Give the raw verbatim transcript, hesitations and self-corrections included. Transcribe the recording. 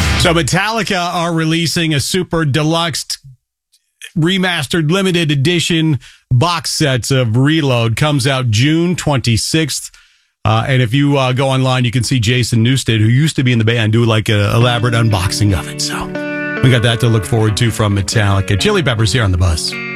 So Metallica are releasing a super deluxe remastered limited edition box sets of Reload. Comes out June twenty-sixth. Uh, and if you uh, go online, you can see Jason Newsted, who used to be in the band, do like an elaborate unboxing of it. So we got that to look forward to from Metallica. Chili Peppers here on the bus.